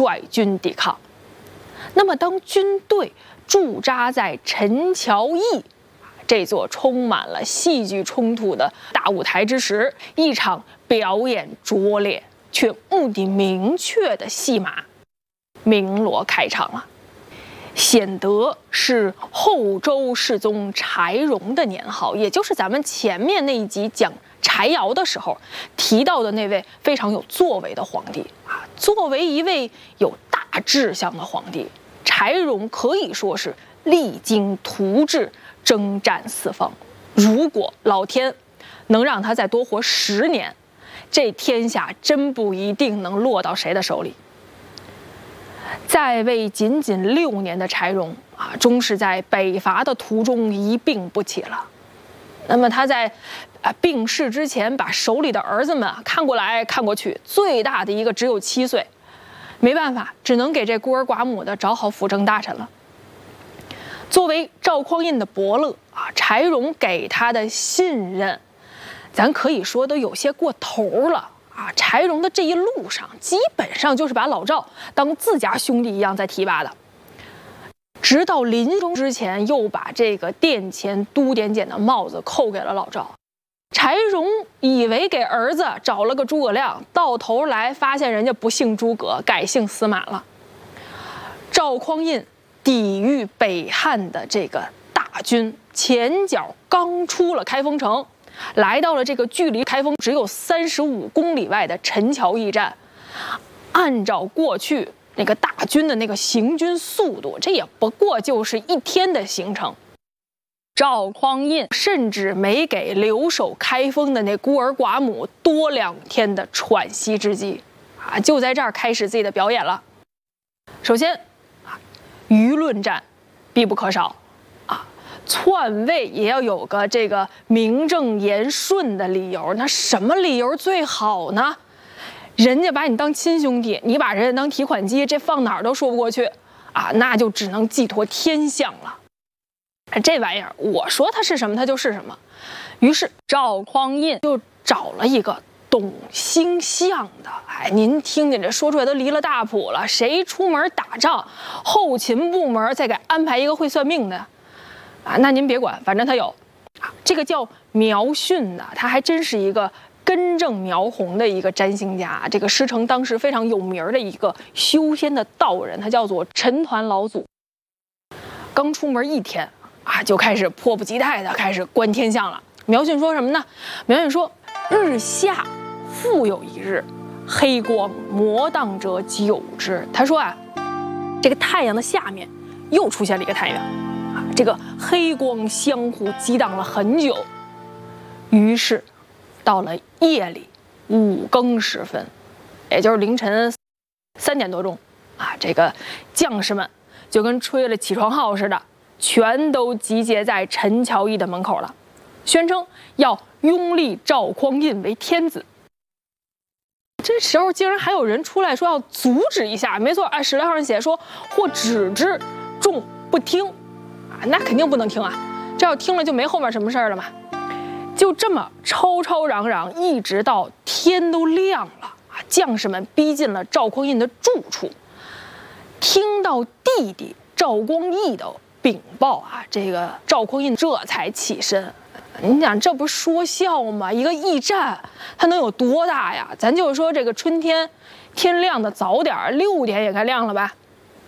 率军抵抗。那么，当军队驻扎在陈桥驿这座充满了戏剧冲突的大舞台之时，一场表演拙劣却目的明确的戏码鸣锣开场了。显德是后周世宗柴荣的年号，也就是咱们前面那一集讲柴窑的时候提到的那位非常有作为的皇帝啊。作为一位有大志向的皇帝，柴荣可以说是励精图治，征战四方。如果老天能让他再多活10年，这天下真不一定能落到谁的手里。在位仅仅6年的柴荣啊，终是在北伐的途中一病不起了。那么他在病逝之前，把手里的儿子们看过来看过去，最大的一个只有7岁，没办法，只能给这孤儿寡母的找好辅政大臣了。作为赵匡胤的伯乐啊，柴荣给他的信任，咱可以说都有些过头了。柴荣的这一路上，基本上就是把老赵当自家兄弟一样在提拔的。直到临终之前，又把这个殿前都点检的帽子扣给了老赵。柴荣以为给儿子找了个诸葛亮，到头来发现人家不姓诸葛，改姓司马了。赵匡胤抵御北汉的这个大军，前脚刚出了开封城，来到了这个距离开封只有35公里外的陈桥驿站。按照过去那个大军的那个行军速度，这也不过就是1天的行程。赵匡胤甚至没给留守开封的那孤儿寡母多2天的喘息之机啊！就在这儿开始自己的表演了。首先舆论战必不可少啊，篡位也要有个这个名正言顺的理由。那什么理由最好呢？人家把你当亲兄弟，你把人家当提款机，这放哪儿都说不过去啊！那就只能寄托天象了。这玩意儿，我说它是什么，它就是什么。于是赵匡胤就找了一个懂星象的。您听见这说出来都离了大谱了。谁出门打仗，后勤部门再给安排一个会算命的啊？那您别管，反正他有。这个叫苗训的，他还真是一个根正苗红的一个占星家。这个师承当时非常有名的一个修仙的道人，他叫做陈抟老祖。刚出门1天啊，就开始迫不及待的开始观天象了。苗训说什么呢？苗训说：“日下复有一日，黑光摩荡者9之。”他说啊，这个太阳的下面又出现了一个太阳啊，这个黑光相互激荡了很久。于是到了夜里5更时分，也就是凌晨3点多钟啊，这个将士们就跟吹了起床号似的，全都集结在陈桥驿的门口了，宣称要拥立赵匡胤为天子。这时候竟然还有人出来说要阻止一下，没错，史料上写说或止之，众不听啊，那肯定不能听啊，这要听了就没后面什么事儿了嘛。就这么吵吵嚷嚷，一直到天都亮了啊，将士们逼近了赵匡胤的住处，听到弟弟赵光义的禀报啊，这个赵匡胤这才起身。你想，这不是说笑吗？一个驿站它能有多大呀？咱就说这个春天天亮的早点，6点也该亮了吧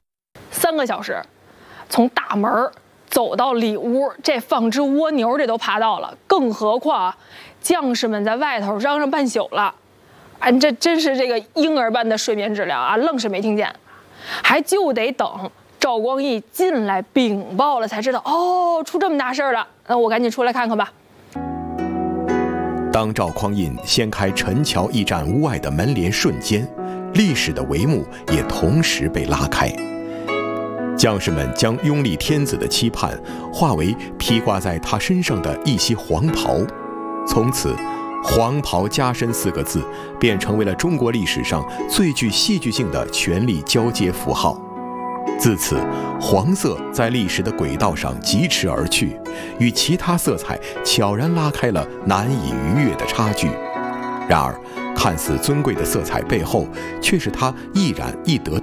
？3个小时，从大门走到里屋，这放只蜗牛这都爬到了，更何况将士们在外头嚷嚷半宿了，这真是这个婴儿般的睡眠质量啊，愣是没听见，还就得等赵光义进来禀报了才知道，哦，出这么大事了，那我赶紧出来看看吧。 当赵匡胤掀开陈桥驿站屋外的门帘瞬间，历史的帷幕也同时被拉开。将士们将拥立天子的期盼化为披挂在他身上的一袭黄袍，从此黄袍加身4个字便成为了中国历史上最具戏剧性的权力交接符号。自此，黄色在历史的轨道上疾驰而去，与其他色彩悄然拉开了难以逾越的差距。然而，看似尊贵的色彩背后，却是它易燃易得